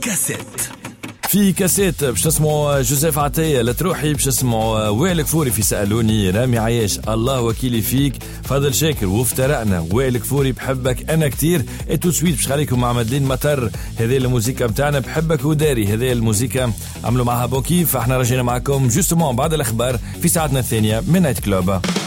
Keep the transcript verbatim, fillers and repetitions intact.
كاسيت. في كاسيت باش تسمعوا جوزيف عطية لا تروحي، باش تسمعوا وائل كفوري في سألوني، رامي عياش الله وكيلي فيك، فاضل شاكر وافترقنا، وائل كفوري بحبك انا كتير، اتو سويت باش خليكم مع مدلين مطر. هذه الموسيقى بتاعنا بحبك وداري، هذه الموسيقى عملوا معها بوكيف. احنا رجينا معكم جوستومون بعد الاخبار في ساعتنا الثانيه من نايت كلوب.